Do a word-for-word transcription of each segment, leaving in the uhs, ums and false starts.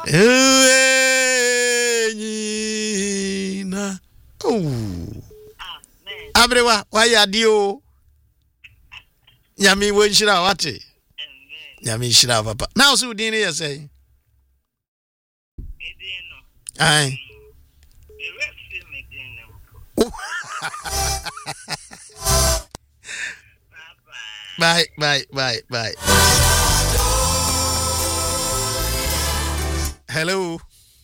Enyina. Oh. Abrewa, why ya dio? Yami when shira wate. Yami shira papa. Now so dini ya say. Aye. Bye, bye, bye, bye. Hello.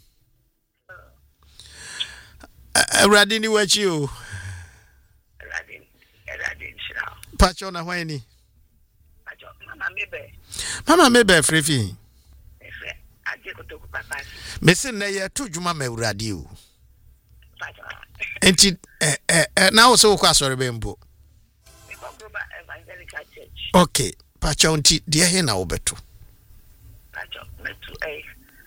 Uh, Radini, what you? Radin, Radin, Shroud. Pachona, when Mama Mebe. Mama Mebe, Frifi. I take to Papa. Messin, they are two Juma me radio. And it now so quite sorry, Bembo. Okay, Pachonti, dear Hena Obeto. Pacho, me to a.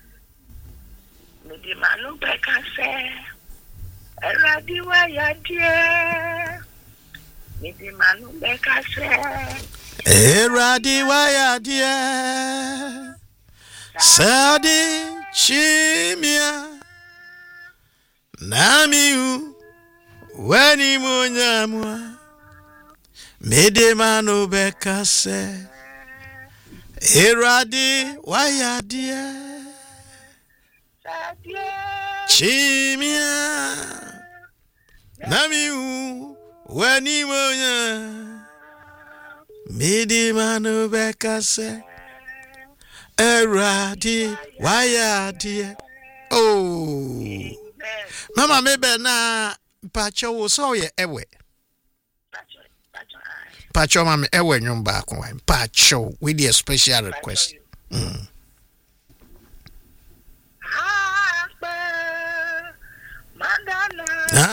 Maybe Manu Becca say. Radiwa ya dear. Maybe Manu Becca say. Radiwa ya dear. Sadi Chimia Namiu Weni Munyamwa Medemano Bekase Eradi Wayadia Chimia Namiu Weni Munyamwa Medemano Bekase Eradi, why dear? Oh, Mama, maybe na Pacho saw ye ewe. Pacho, Mamma, ewe, no back one. Pacho, with your special request. Mm.